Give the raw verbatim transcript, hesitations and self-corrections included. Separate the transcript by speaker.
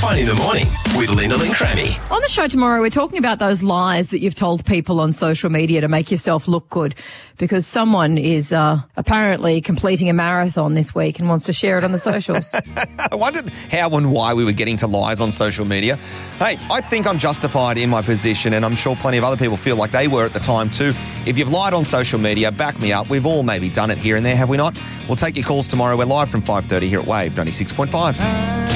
Speaker 1: Fun in the morning with Linda Lynn Crammy.
Speaker 2: On the show tomorrow, we're talking about those lies that you've told people on social media to make yourself look good, because someone is uh, apparently completing a marathon this week and wants to share it on the socials.
Speaker 3: I wondered how and why we were getting to lies on social media. Hey, I think I'm justified in my position, and I'm sure plenty of other people feel like they were at the time too. If you've lied on social media, back me up. We've all maybe done it here and there, have we not? We'll take your calls tomorrow. We're live from five thirty here at Wave ninety-six point five.